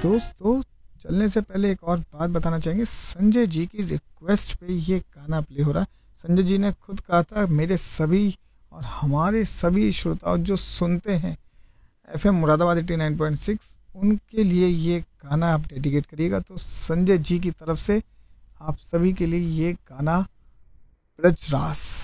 दोस्तों, चलने से पहले एक और बात बताना चाहेंगे। संजय जी की रिक्वेस्ट पे ये गाना प्ले हो रहा है। संजय जी ने खुद कहा था मेरे सभी और हमारे सभी श्रोताओं जो सुनते हैं एफएम मुरादाबाद 89.6, उनके लिए ये गाना आप डेडिकेट करिएगा। तो संजय जी की तरफ से आप सभी के लिए ये गाना ब्रजरास।